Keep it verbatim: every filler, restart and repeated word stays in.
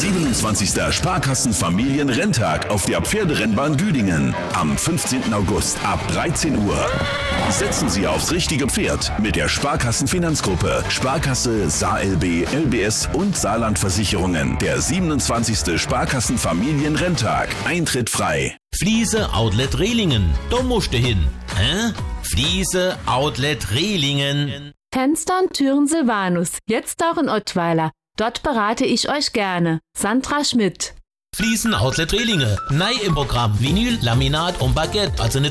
siebenundzwanzigster Sparkassen-Familien-Renntag auf der Pferderennbahn Düdingen am fünfzehnten August ab dreizehn Uhr. Setzen Sie aufs richtige Pferd mit der Sparkassen-Finanzgruppe, Sparkasse, S A L B, L B S und Saarland-Versicherungen. Der siebenundzwanzigste Sparkassen-Familien-Renntag. Eintritt frei. Fliese Outlet Rehlingen. Da musst du hin. Hä? Fliese Outlet Rehlingen. Fenstern, Türen Silvanus. Jetzt auch in Ottweiler. Dort berate ich euch gerne. Sandra Schmidt. Fliesen Outlet Rehlingen. Neu im Programm. Vinyl, Laminat und Baguette. Also nicht